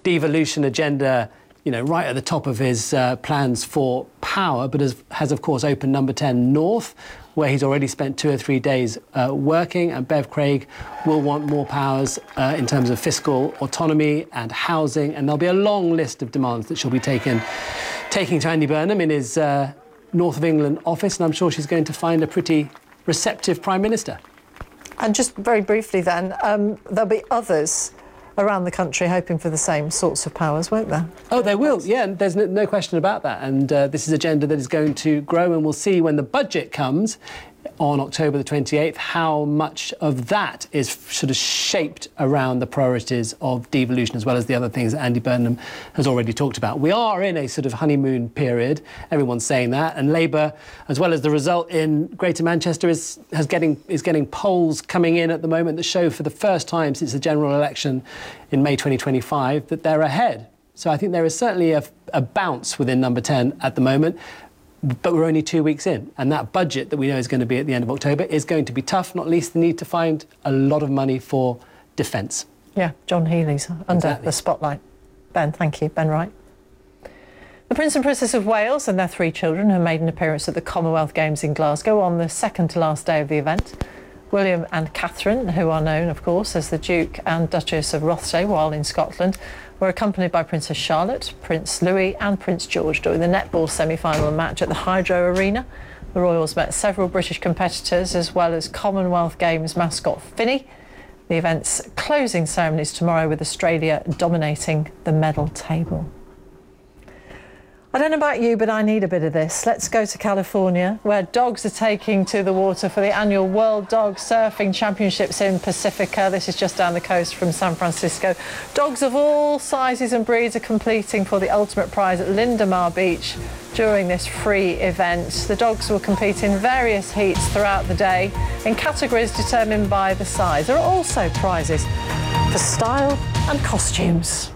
devolution agenda, right at the top of his plans for power, but has of course opened Number 10 North, where he's already spent 2 or 3 days working, and Bev Craig will want more powers in terms of fiscal autonomy and housing, and there'll be a long list of demands that she'll be taking to Andy Burnham in his North of England office, and I'm sure she's going to find a pretty receptive Prime Minister. And just very briefly then, there'll be others around the country hoping for the same sorts of powers, won't there? Oh, they will, yeah, and there's no question about that. And this is an agenda that is going to grow, and we'll see when the budget comes on October the 28th how much of that is sort of shaped around the priorities of devolution, as well as the other things that Andy Burnham has already talked about. We are in a sort of honeymoon period, everyone's saying that, and Labour, as well as the result in Greater Manchester, is getting polls coming in at the moment that show for the first time since the general election in May 2025 that they're ahead. So I think there is certainly a bounce within Number 10 at the moment. But we're only 2 weeks in, and that budget that we know is going to be at the end of October is going to be tough, not least the need to find a lot of money for defence. Yeah, John Healey's under the spotlight. Ben, thank you. Ben Wright. The Prince and Princess of Wales and their 3 children have made an appearance at the Commonwealth Games in Glasgow on the second to last day of the event. William and Catherine, who are known, of course, as the Duke and Duchess of Rothesay while in Scotland, were accompanied by Princess Charlotte, Prince Louis and Prince George during the netball semi-final match at the Hydro Arena. The Royals met several British competitors as well as Commonwealth Games mascot Finny. The event's closing ceremony is tomorrow, with Australia dominating the medal table. I don't know about you, but I need a bit of this. Let's go to California, where dogs are taking to the water for the annual World Dog Surfing Championships in Pacifica. This is just down the coast from San Francisco. Dogs of all sizes and breeds are competing for the ultimate prize at Linda Mar Beach during this free event. The dogs will compete in various heats throughout the day in categories determined by the size. There are also prizes for style and costumes.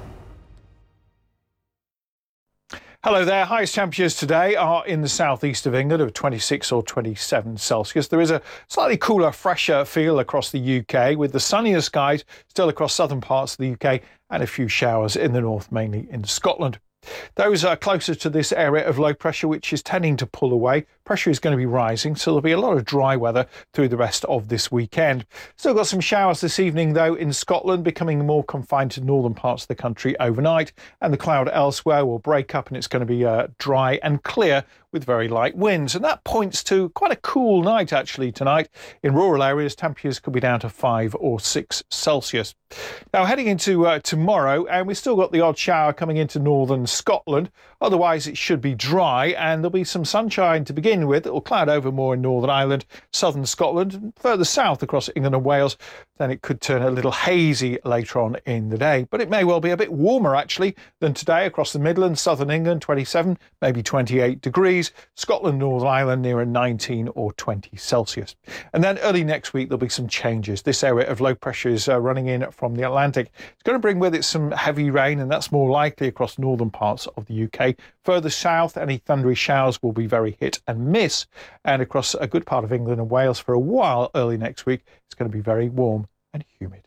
Hello there. Highest temperatures today are in the southeast of England of 26 or 27 Celsius. There is a slightly cooler, fresher feel across the UK, with the sunnier skies still across southern parts of the UK and a few showers in the north, mainly in Scotland. Those are closer to this area of low pressure, which is tending to pull away. Pressure is going to be rising, so there'll be a lot of dry weather through the rest of this weekend. Still got some showers this evening, though, in Scotland, becoming more confined to northern parts of the country overnight. And the cloud elsewhere will break up, and it's going to be dry and clear with very light winds. And that points to quite a cool night, actually, tonight. In rural areas, temperatures could be down to 5 or 6 Celsius. Now, heading into tomorrow, and we've still got the odd shower coming into northern Scotland. Otherwise, it should be dry, and there'll be some sunshine to begin with. It will cloud over more in Northern Ireland, southern Scotland, and further south across England and Wales. Then it could turn a little hazy later on in the day. But it may well be a bit warmer, actually, than today across the Midlands, southern England, 27, maybe 28 degrees. Scotland, Northern Ireland, nearer 19 or 20 Celsius. And then early next week, there'll be some changes. This area of low pressure is running in from the Atlantic. It's going to bring with it some heavy rain, and that's more likely across northern parts of the UK. Further south, any thundery showers will be very hit and miss. And across a good part of England and Wales for a while early next week, it's going to be very warm and humid.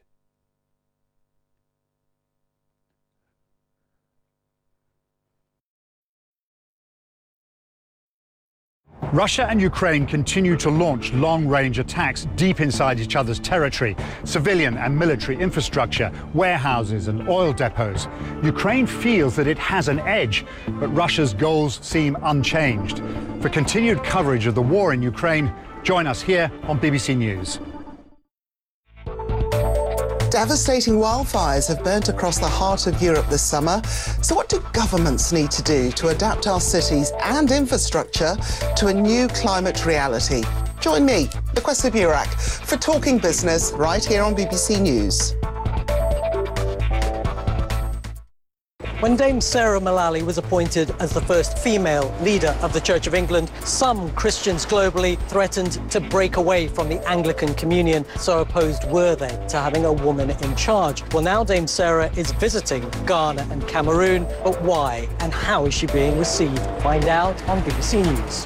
Russia and Ukraine continue to launch long-range attacks deep inside each other's territory, civilian and military infrastructure, warehouses and oil depots. Ukraine feels that it has an edge, but Russia's goals seem unchanged. For continued coverage of the war in Ukraine, join us here on BBC News. Devastating wildfires have burnt across the heart of Europe this summer. So what do governments need to do to adapt our cities and infrastructure to a new climate reality? Join me, Lokwesa Burak, for Talking Business right here on BBC News. When Dame Sarah Mullally was appointed as the first female leader of the Church of England, some Christians globally threatened to break away from the Anglican Communion. So opposed were they to having a woman in charge. Well, now Dame Sarah is visiting Ghana and Cameroon. But why and how is she being received? Find out on BBC News.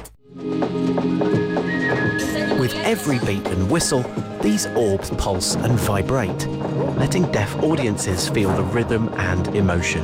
With every beat and whistle, these orbs pulse and vibrate, letting deaf audiences feel the rhythm and emotion.